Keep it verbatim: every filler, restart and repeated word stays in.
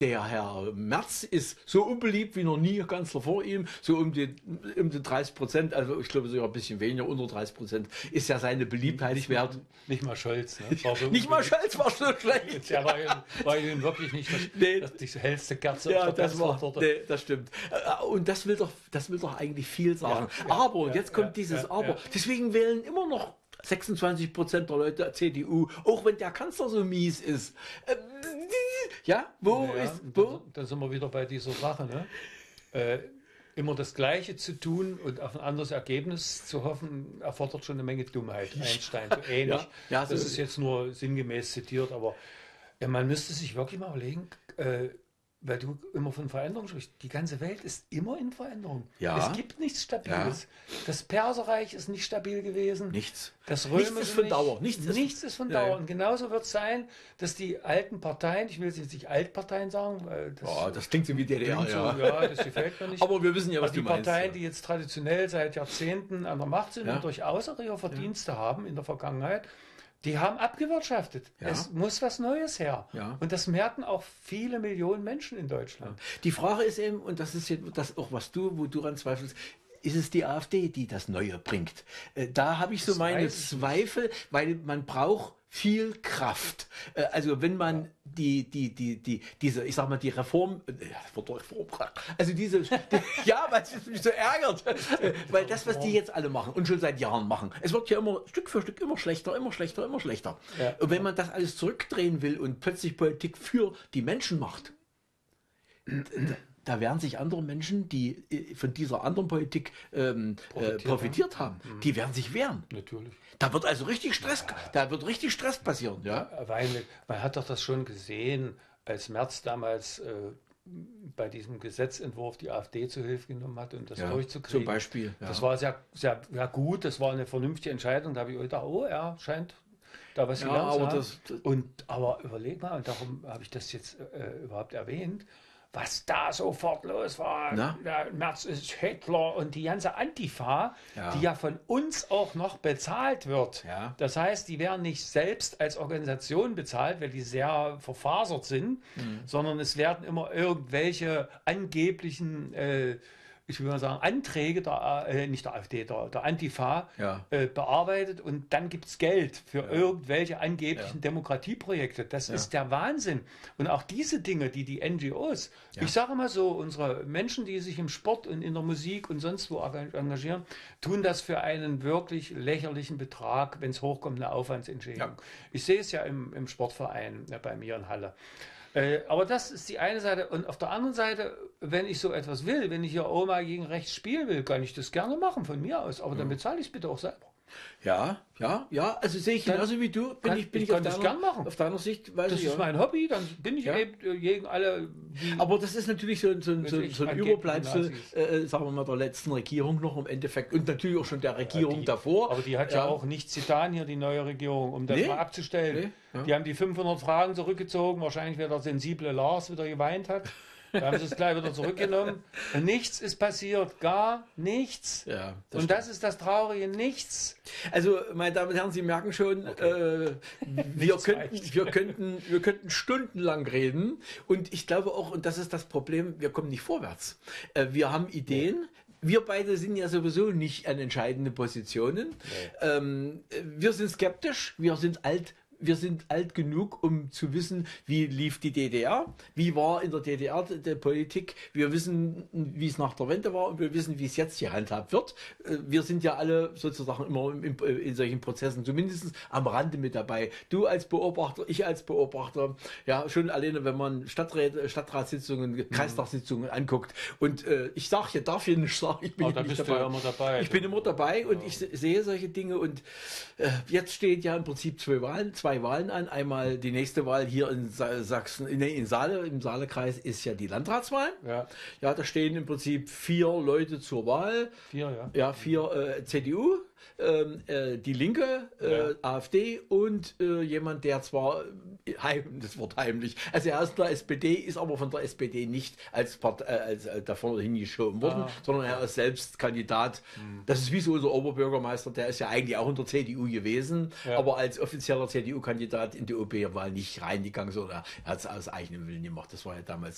Der Herr Merz ist so unbeliebt wie noch nie Kanzler vor ihm, so um die, um die dreißig Prozent, also ich glaube sogar ein bisschen weniger, unter dreißig Prozent ist ja seine Beliebtheit wert. Nicht mal Scholz. Ne? So nicht mal Scholz war so schlecht. Der war ja, war ja wirklich nicht das, nee. das, die hellste Kerze. Ja, das war, nee, das stimmt. Und das will doch, das will doch eigentlich viel sagen. Ja, ja, aber, und jetzt ja, kommt ja, dieses ja, Aber, ja. Deswegen wählen immer noch sechsundzwanzig Prozent der Leute C D U, auch wenn der Kanzler so mies ist. Ja, wo ja, ist, wo? Da sind wir wieder bei dieser Sache, ne? Äh, immer das Gleiche zu tun und auf ein anderes Ergebnis zu hoffen, erfordert schon eine Menge Dummheit. Einstein, so ähnlich. Ja, ja, so das ist jetzt nur sinngemäß zitiert, aber ja, man müsste sich wirklich mal überlegen, äh, weil du immer von Veränderung sprichst. Die ganze Welt ist immer in Veränderung. Ja. Es gibt nichts Stabiles. Ja. Das Perserreich ist nicht stabil gewesen. Nichts. Das Römische nichts ist von nicht, Dauer. Nichts, nichts ist von Dauer. Ja. Und genauso wird es sein, dass die alten Parteien, ich will jetzt nicht Altparteien sagen, weil das, oh, das klingt so wie D D R. So, ja, das gefällt mir nicht. Aber wir wissen ja, was Aber die du Parteien, meinst, die jetzt traditionell seit Jahrzehnten an der Macht sind, ja, und durchaus auch ihre Verdienste ja. haben in der Vergangenheit, die haben abgewirtschaftet. Ja. Es muss was Neues her. Ja. Und das merken auch viele Millionen Menschen in Deutschland. Ja. Die Frage ist eben, und das ist jetzt das auch, was du, wo du daran zweifelst, ist es die AfD, die das Neue bringt? Da habe ich so das meine Zweifel, nicht. Weil man braucht viel Kraft. Also wenn man ja. die, die, die, die, diese, ich sag mal, die Reform, also diese, die, ja, weil es mich so ärgert, weil das, was die jetzt alle machen und schon seit Jahren machen, es wird ja immer Stück für Stück immer schlechter, immer schlechter, immer schlechter. Ja. Und wenn man das alles zurückdrehen will und plötzlich Politik für die Menschen macht, da werden sich andere Menschen, die von dieser anderen Politik ähm, profitiert, äh, profitiert haben, haben. Mhm. Die werden sich wehren. Natürlich. Da wird also richtig Stress, ja. da wird richtig Stress passieren. Ja? Weil man hat doch das schon gesehen, als Merz damals äh, bei diesem Gesetzentwurf die AfD zu Hilfe genommen hat und das ja, durchzukriegen. Zum Beispiel. Ja. Das war sehr, sehr, sehr gut, das war eine vernünftige Entscheidung. Da habe ich gedacht, oh, er scheint da was ja, gelernt aber zu das, das und aber überleg mal, und darum habe ich das jetzt äh, überhaupt erwähnt, was da sofort los war. Na? Der Merz ist Hitler und die ganze Antifa, ja. die ja von uns auch noch bezahlt wird. Ja. Das heißt, die werden nicht selbst als Organisation bezahlt, weil die sehr verfasert sind, mhm. sondern es werden immer irgendwelche angeblichen äh, ich will mal sagen, Anträge der, äh, nicht der AfD, der, der Antifa ja. äh, bearbeitet und dann gibt es Geld für ja. irgendwelche angeblichen ja. Demokratieprojekte. Das ja. ist der Wahnsinn. Und auch diese Dinge, die die N G Os, ja. ich sage mal so, unsere Menschen, die sich im Sport und in der Musik und sonst wo engagieren, tun das für einen wirklich lächerlichen Betrag, wenn es hochkommt, eine Aufwandsentschädigung. Ja. Ich sehe es ja im, im Sportverein ja, bei mir in Halle. Äh, aber das ist die eine Seite. Und auf der anderen Seite, wenn ich so etwas will, wenn ich hier Oma gegen rechts spielen will, kann ich das gerne machen von mir aus. Aber ja. dann bezahle ich es bitte auch selber. Ja, ja, ja, also sehe ich genauso wie du. Bin kann, ich, bin ich, ich kann auf, das deiner, gern machen. auf deiner Sicht. Weiß das ich, ist ja. mein Hobby, dann bin ich ja. eben gegen alle. Aber das ist natürlich so, so, so, so ein Überbleibsel, äh, sagen wir mal, der letzten Regierung noch im Endeffekt und natürlich auch schon der Regierung die, davor. Aber die hat ja, ja auch nichts getan hier, die neue Regierung, um das nee. mal abzustellen. Nee. Ja. Die haben die fünfhundert Fragen zurückgezogen, wahrscheinlich, weil der sensible Lars wieder geweint hat. Da haben sie es gleich wieder zurückgenommen. Und nichts ist passiert, gar nichts. Ja, das und stimmt. Das ist das Traurige, nichts. Also, meine Damen und Herren, Sie merken schon, okay. äh, wir, könnten, wir, könnten, wir könnten stundenlang reden. Und ich glaube auch, und das ist das Problem, wir kommen nicht vorwärts. Äh, wir haben Ideen. Nee. Wir beide sind ja sowieso nicht an entscheidenden Positionen. Nee. Ähm, wir sind skeptisch, wir sind alt. Wir sind alt genug, um zu wissen, wie lief die D D R, wie war in der D D R die Politik. Wir wissen, wie es nach der Wende war und wir wissen, wie es jetzt gehandhabt wird. Wir sind ja alle sozusagen immer in, in solchen Prozessen zumindest am Rande mit dabei. Du als Beobachter, ich als Beobachter. Ja, schon alleine, wenn man Stadtrat, Stadtratssitzungen, Kreistagssitzungen anguckt. Und äh, ich sage hier, darf hier nicht sagen, ich bin oh, da nicht bist dabei. Du ja immer dabei. Ich bin immer dabei und ja. ich sehe solche Dinge und äh, jetzt steht ja im Prinzip zwei Wahlen, zwei Wahlen an. Einmal die nächste Wahl hier in Sachsen, in, in Saale, im Saalekreis ist ja die Landratswahl. Ja. Ja, da stehen im Prinzip vier Leute zur Wahl. Vier, ja. Ja, vier äh, C D U, ähm, äh, die Linke, äh, ja. AfD und äh, jemand, der zwar heim, das Wort heimlich, also er ist der S P D, ist aber von der S P D nicht als, Part, äh, als äh, da vorne hingeschoben worden, ah. sondern er ist selbst Kandidat. Hm. Das ist wie so unser Oberbürgermeister, der ist ja eigentlich auch in der C D U gewesen, ja. aber als offizieller C D U-Kandidat in die O B-Wahl nicht reingegangen, sondern er hat es aus eigenem Willen gemacht. Das war ja damals